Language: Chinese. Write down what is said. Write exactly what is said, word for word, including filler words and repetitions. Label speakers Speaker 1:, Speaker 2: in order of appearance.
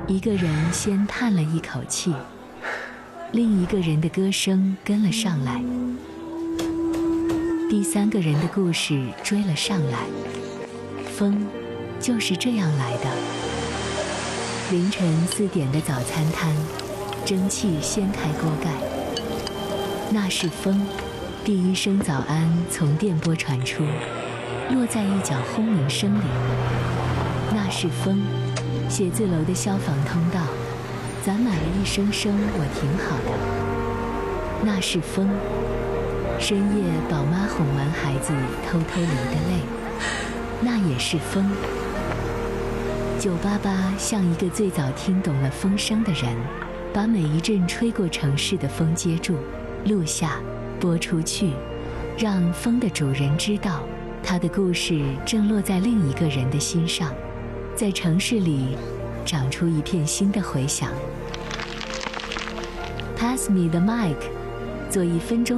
Speaker 1: 一个人先叹了一口气，另一个人的歌声跟了上来，第三个人的故事追了上来。风就是这样来的。凌晨四点的早餐摊，蒸汽掀开锅盖，那是风。第一声早安从电波传出，落在一角轰鸣声里，那是风。写字楼的消防通道，攒满了一声声我挺好的，那是风。深夜宝妈哄完孩子偷偷流的泪，那也是风。九八八像一个最早听懂了风声的人，把每一阵吹过城市的风接住、录下、播出去，让风的主人知道，他的故事正落在另一个人的心上，在城市里长出一片新的回响。Pass me the mic， 做一分钟。